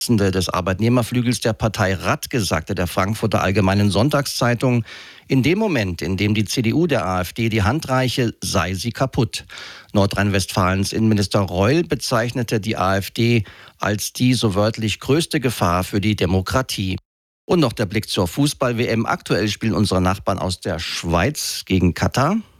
des Arbeitnehmerflügels der Partei Radke sagte der Frankfurter Allgemeinen Sonntagszeitung, in dem Moment, in dem die CDU der AfD die Hand reiche, sei sie kaputt. Nordrhein-Westfalens Innenminister Reul bezeichnete die AfD als die so wörtlich größte Gefahr für die Demokratie. Und noch der Blick zur Fußball-WM. Aktuell spielen unsere Nachbarn aus der Schweiz gegen Katar.